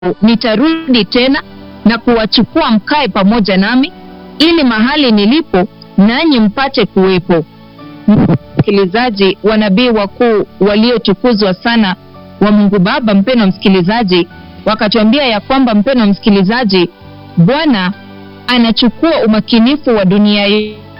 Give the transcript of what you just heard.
nitarudi tena na kuwachukua mkae pamoja nami, ili mahali nilipo nanyi mpate kuwepo. Msikilizaji, wanabii wakuu waliotukuzwa sana wa Mungu Baba, mpendwa msikilizaji, wakatuambia ya kwamba, mpendwa msikilizaji, Bwana anachukua umakinifu wa dunia